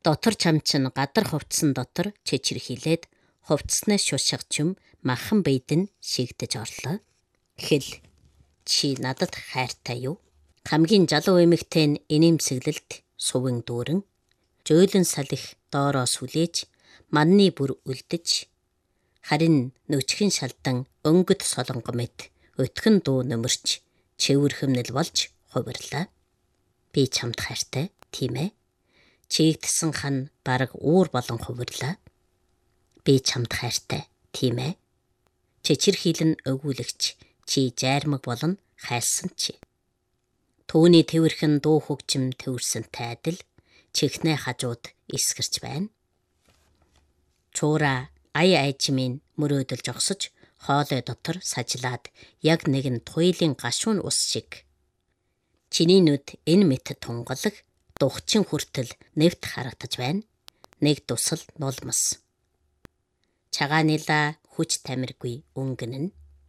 Дотор чамчин гадар хувцсан дотор чичирхийлээд хувцснаас шушгаж юм махан бэйдэн шигдэж орлоо. Хэл чи надад хайртай юу? Хамгийн залуу эмэгтэй нь инээмсэглэлд сувын дүүрэн жөөлөн салхи доороо сүлээж манны бүр үлдэж харин нүчгэн шалдан өнгөт солонго мэт өтгөн дуу нөмөрч чивэрхэмнэл болж хувирлаа. Би чамд хайртай, тийм ээ. Чигдсэн хан бараг уур болон хувирлаа. Би чамд хайртай, тийм ээ. Чичирхийлэн өгүүлэгч чи жайрмаг болон хайрсан чи. Түүний тэвэрхэн дуу хөгжим төвөрсөн тайдал чихнээ хажууд эсгэрч байна. Чуура ая айжмын мөрөөдөл жогсож хоолой дотор сажлаад яг нэгэн туйлын гашуун ус шиг. Чиний нүд энэ мэт тунгалаг духчин хүртэл нэвт харагдаж байна. Нэг дусал нулмас. Чагаанила хүч тамиргүй өнгөн нь.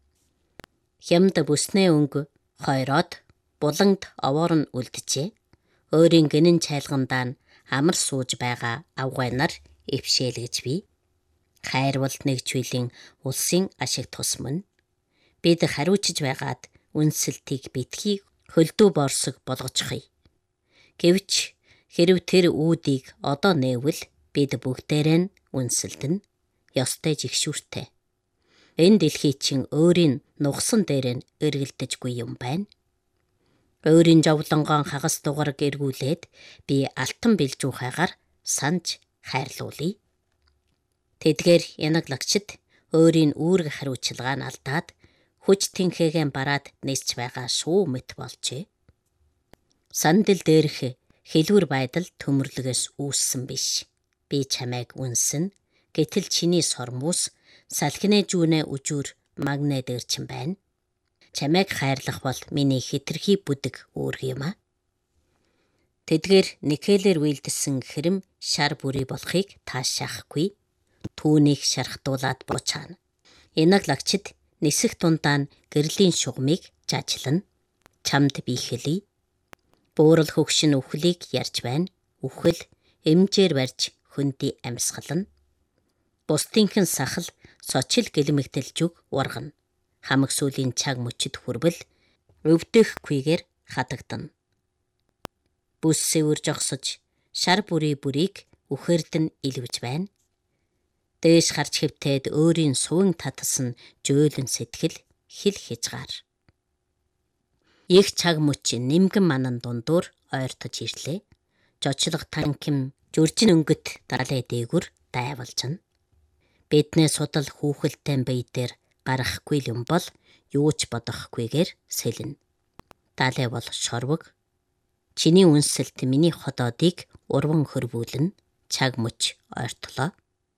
Хямд бүснээ өнгө хойроод буланд овоор нь үлджээ. Өөрийн гинэн чайлгандаа нь амар сууж байгаа авгайнаар эвшээлгэж бий. Хайрвал нэг чүйлийн улсын ашиг тус мөн. Бид хариуцж байгаад үнсэлтийг битгий хөлдөө борсог болгочихъя. Гэвч хэрв тэр үүдийг одоо нээвэл бид бүгдээрээ нь үнсэлдэн ёстой жигшүүртэй. Энэ дэлхий чин өөрийн нугсан дээр нь эргэлдэжгүй юм байна. Өөрийн жовлонгоон хагас дугараг эргүүлээд би алтан бэлжүүхайгаар санж хайрлуулъя. Тэдгээр янаглагчид өөрийн үүрэг хариуцлагаа нь алдаад хүч тэнхээгээ бараад нисч байгаа шуу мэт болжээ. Сандал дээрх хэлвэр байдал төмөрлөгөөс үүссэн биш. Би чамайг үнсэн, гэтэл чиний сормуус салхинэ жүүнэ үжүүр магнэ дээр чин байна. Чамайг хайрлах бол миний хитрхи бүдэг үүрэг юм а. Тэдгээр никелээр үйлдэлсэн хэрэм шар бүрий болохыг таашаахгүй. Түүнийг шархтуулаад буучаана. Янаглагчид нисэх дундаа нь гэрлийн шугамыг жажлана. Чамд би хэлье. Буурал хөгшин үхлийг ярьж байна. Үхэл эмжээр барьж хөндөй амьсгална. Бусдынхэн сахал сочил гэлмэгдэл зүг ургана. Хамаг сүлийн чаг мөчид хүрбэл өвдөөхгүйгээр хадагдана. Бүс сэвэр жогсож шар бүрийг үхэрдэн илвэж байна. Дээш гарч хэвтээд өөрийн сувын татсан жөөлөн сэтгэл хил хязгаар. Их чаг мөч нэмгэн манан дундуур ойртож ирлээ. Жочлог танким жүржин өнгөт далай дээгүр дайвалжна. Биднээ судал хүүхэлтэй бие дээр гарахгүй юм бол юу ч бодохгүйгээр сэлнэ. Далай бол шорвог. Чиний үнсэлт миний ходоодыг урван хөрвүүлнэ. Чаг мөч ойртлоо.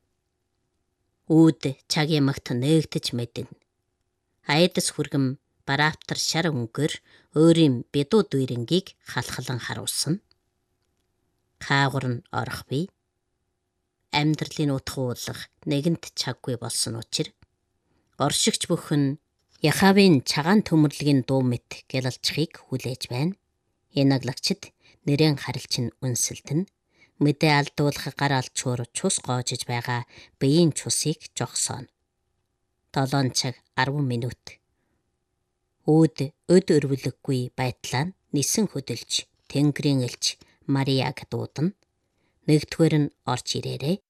Үүд чагийн магт нээгдэж мэднэ. Айдас хүргэм бараавтар шар өнгөөр өөрийн бедуу дүйрэнгийг халхалан харуулсан. Хаагур нь орох бий. Амьдралын утгуулах нэгэнт чаггүй болсон учраас оршигч бүхэн Яхавын чагаан төмөрлөгийн дуу мэт гялалцахыг хүлээж байна. Янаглагчид нэрэн харилч нь үнсэлдэн мэдээ алдуулах гар алчуур цус гоожиж байгаа биеийн цусыг жогсооно. 7 цаг 10 минут. Үүд өд өрвөлөггүй байдлаа нисэн хөдөлж Тэнгэрийн элч Марияг дуудана. Нэгдүгээр нь орж ирээрэй.